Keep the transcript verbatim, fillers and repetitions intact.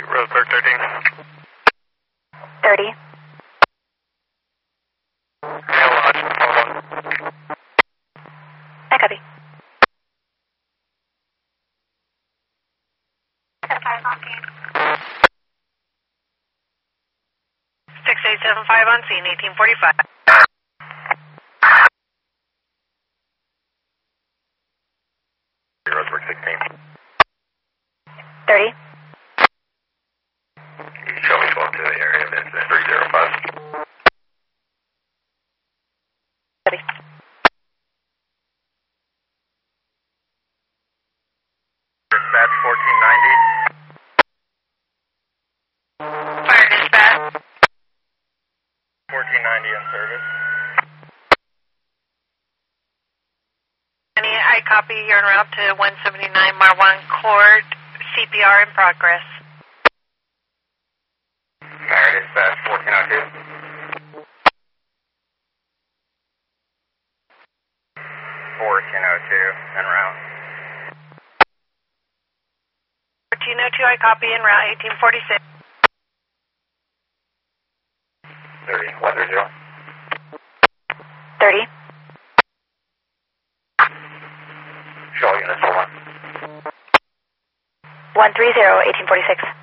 Roseburg thirteen. thirty. Mail lodge, hold on. I copy. six eight seven five on scene, eighteen forty-five. Roseburg sixteen. thirty. You show me go up to the area of incident three zero five. Copy. Dispatch fourteen ninety. Fire dispatch. fourteen ninety in service. Any, I copy. You're en route to one seventy-nine Marwan Court. C P R in progress. Fire dispatch fourteen oh two. fourteen oh two en route. fourteen oh two, I copy en route, eighteen forty-six. thirty, one thirty. thirty. Show units, hold on. one three zero, eighteen forty-six.